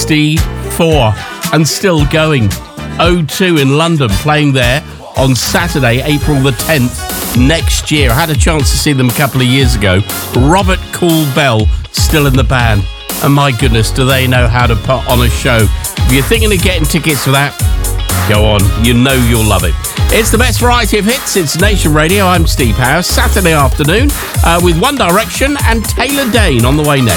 64 and still going. O2 in London, playing there on Saturday, April the 10th next year. I had a chance to see them a couple of years ago. Robert Cool Bell still in the band. And my goodness, do they know how to put on a show. If you're thinking of getting tickets for that, go on. You know you'll love it. It's the best variety of hits. It's Nation Radio. I'm Steve Howe. Saturday afternoon with One Direction and Taylor Dayne on the way next.